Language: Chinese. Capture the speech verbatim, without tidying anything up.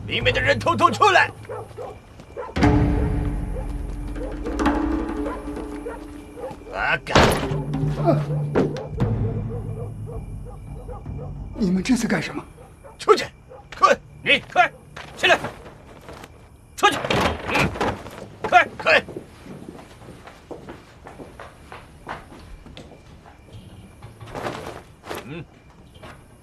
里面的人统统出来！阿甘， 你们这是干什么？ 出去！快，你快起来！